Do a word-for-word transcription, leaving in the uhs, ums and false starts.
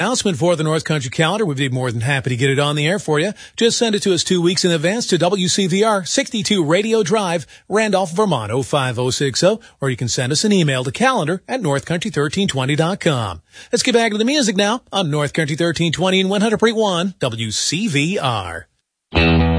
Announcement for the North Country Calendar. We'd be more than happy to get it on the air for you. Just send it to us two weeks in advance to W C V R sixty-two Radio Drive, Randolph, Vermont oh five oh six oh, or you can send us an email to calendar at north country thirteen twenty dot com. Let's get back to the music now on North Country thirteen twenty and one hundred point one W C V R.